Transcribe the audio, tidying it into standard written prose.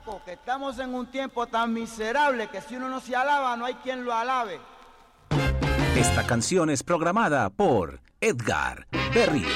loco, que estamos en un tiempo tan miserable que si uno no se alaba, no hay quien lo alabe. Esta canción es programada por Edgar Berrío.